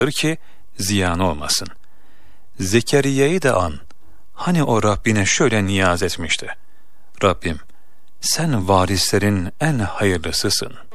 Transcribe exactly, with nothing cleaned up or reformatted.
ki ziyan olmasın. Zekeriya'yı da an. Hani o Rabbine şöyle niyaz etmişti: Rabbim, sen varislerin en hayırlısısın.